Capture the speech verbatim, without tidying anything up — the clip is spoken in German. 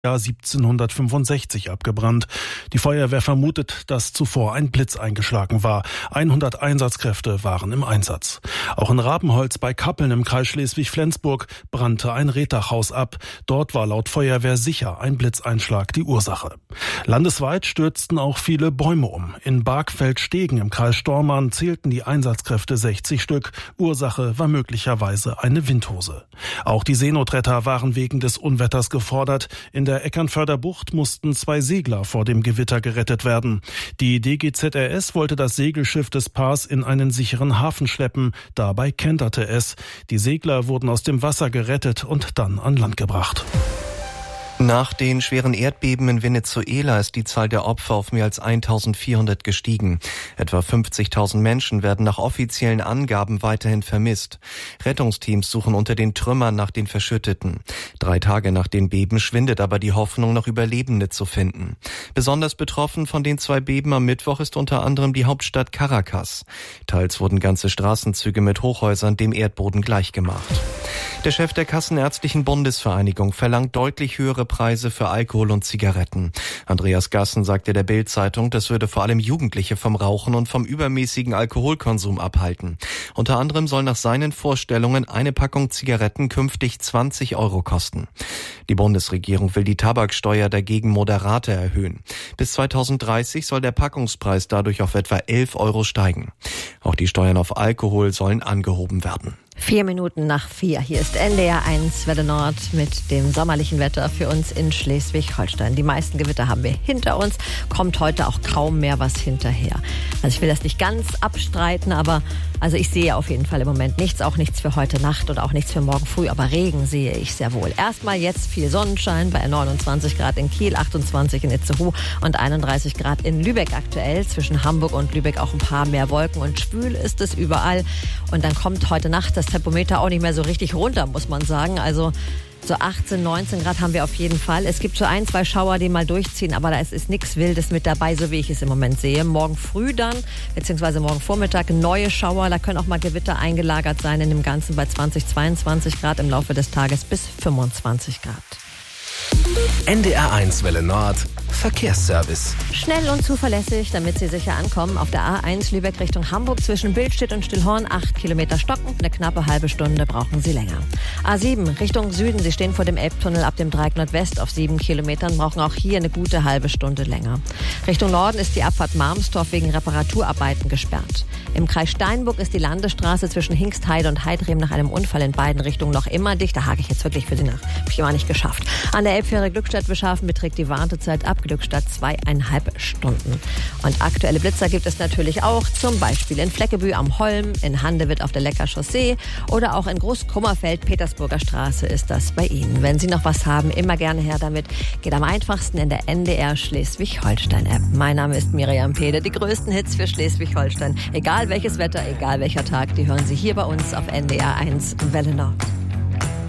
Jahr siebzehnhundertfünfundsechzig abgebrannt. Die Feuerwehr vermutet, dass zuvor ein Blitz eingeschlagen war. hundert Einsatzkräfte waren im Einsatz. Auch in Rabenholz bei Kappeln im Kreis Schleswig-Flensburg brannte ein Reetdachhaus ab. Dort war laut Feuerwehr sicher ein Blitzeinschlag die Ursache. Landesweit stürzten auch viele Bäume um. In Bargfeld-Stegen im Kreis Stormarn zählten die Einsatzkräfte sechzig Stück. Ursache war möglicherweise eine Windhose. Auch die Seenotretter waren wegen des Unwetters gefordert. In der Eckernförder Bucht mussten zwei Segler vor dem Gewitter gerettet werden. Die D G Z R S wollte das Segelschiff des Paares in einen sicheren Hafen schleppen. Dabei kenterte es. Die Segler wurden aus dem Wasser gerettet und dann an Land gebracht. Nach den schweren Erdbeben in Venezuela ist die Zahl der Opfer auf mehr als eintausendvierhundert gestiegen. Etwa fünfzigtausend Menschen werden nach offiziellen Angaben weiterhin vermisst. Rettungsteams suchen unter den Trümmern nach den Verschütteten. Drei Tage nach den Beben schwindet aber die Hoffnung, noch Überlebende zu finden. Besonders betroffen von den zwei Beben am Mittwoch ist unter anderem die Hauptstadt Caracas. Teils wurden ganze Straßenzüge mit Hochhäusern dem Erdboden gleichgemacht. Der Chef der Kassenärztlichen Bundesvereinigung verlangt deutlich höhere Preise für Alkohol und Zigaretten. Andreas Gassen sagte der Bild-Zeitung, das würde vor allem Jugendliche vom Rauchen und vom übermäßigen Alkoholkonsum abhalten. Unter anderem soll nach seinen Vorstellungen eine Packung Zigaretten künftig zwanzig Euro kosten. Die Bundesregierung will die Tabaksteuer dagegen moderater erhöhen. Bis zweitausenddreißig soll der Packungspreis dadurch auf etwa elf Euro steigen. Auch die Steuern auf Alkohol sollen angehoben werden. Vier Minuten nach vier. Hier ist N D R eins Welle Nord mit dem sommerlichen Wetter für uns in Schleswig-Holstein. Die meisten Gewitter haben wir hinter uns, kommt heute auch kaum mehr was hinterher. Also ich will das nicht ganz abstreiten, aber also ich sehe auf jeden Fall im Moment nichts, auch nichts für heute Nacht und auch nichts für morgen früh, aber Regen sehe ich sehr wohl. Erstmal jetzt viel Sonnenschein bei neunundzwanzig Grad in Kiel, achtundzwanzig in Itzehoe und einunddreißig Grad in Lübeck aktuell. Zwischen Hamburg und Lübeck auch ein paar mehr Wolken und schwül ist es überall. Und dann kommt heute Nacht das Thermometer auch nicht mehr so richtig runter, muss man sagen. Also so achtzehn, neunzehn Grad haben wir auf jeden Fall. Es gibt so ein, zwei Schauer, die mal durchziehen, aber da ist, ist nichts Wildes mit dabei, so wie ich es im Moment sehe. Morgen früh dann, beziehungsweise morgen Vormittag, neue Schauer. Da können auch mal Gewitter eingelagert sein in dem Ganzen bei zwanzig, zweiundzwanzig Grad, im Laufe des Tages bis fünfundzwanzig Grad. N D R eins Welle Nord Verkehrsservice. Schnell und zuverlässig, damit Sie sicher ankommen. Auf der A eins Lübeck Richtung Hamburg zwischen Billstedt und Stillhorn. Acht Kilometer stocken, eine knappe halbe Stunde brauchen Sie länger. A sieben Richtung Süden. Sie stehen vor dem Elbtunnel ab dem Dreieck Nordwest auf sieben Kilometern. Brauchen auch hier eine gute halbe Stunde länger. Richtung Norden ist die Abfahrt Marmstorf wegen Reparaturarbeiten gesperrt. Im Kreis Steinburg ist die Landesstraße zwischen Hingstheide und Heidrem nach einem Unfall in beiden Richtungen noch immer dicht. Da hake ich jetzt wirklich für Sie nach. Hab ich immer nicht geschafft. An der Elbfähre Glückstadt-Beschafen beträgt die Wartezeit ab Glückstadt zweieinhalb Stunden. Und aktuelle Blitzer gibt es natürlich auch, zum Beispiel in Fleckebü am Holm, in Handewitt auf der Lecker Chaussee oder auch in Großkummerfeld, Petersburger Straße ist das bei Ihnen. Wenn Sie noch was haben, immer gerne her damit. Geht am einfachsten in der N D R Schleswig-Holstein-App. Mein Name ist Miriam Pede. Die größten Hits für Schleswig-Holstein. Egal welches Wetter, egal welcher Tag, die hören Sie hier bei uns auf N D R eins Welle Nord.